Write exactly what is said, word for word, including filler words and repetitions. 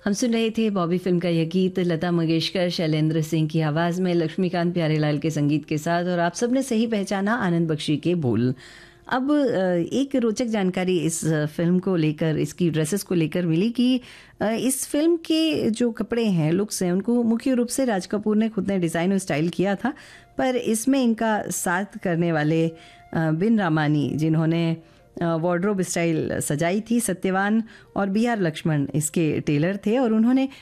हम सुन रहे थे बॉबी फिल्म का यह गीत लता मंगेशकर, शैलेंद्र सिंह की आवाज़ में, लक्ष्मीकांत प्यारेलाल के संगीत के साथ, और आप सबने सही पहचाना, आनंद बख्शी के बोल। अब अ, एक रोचक जानकारी इस फिल्म को लेकर, इसकी ड्रेसेस को लेकर मिली कि अ, इस फिल्म के जो कपड़े हैं, लुक्स हैं, उनको मुख्य रूप से राज कपूर ने खुद ने डिज़ाइन और स्टाइल किया था। पर इसमें इनका साथ करने वाले अ, बिन रामानी, जिन्होंने वार्डरोब स्टाइल सजाई थी, सत्यवान और बी आर लक्ष्मण इसके टेलर थे, और उन्होंने